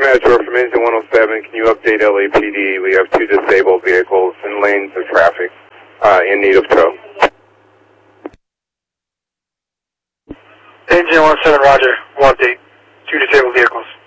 Metro from Engine 107. Can you update LAPD? We have 2 disabled vehicles in lanes of traffic in need of tow. Engine 107, roger. We'll update. 2 disabled vehicles.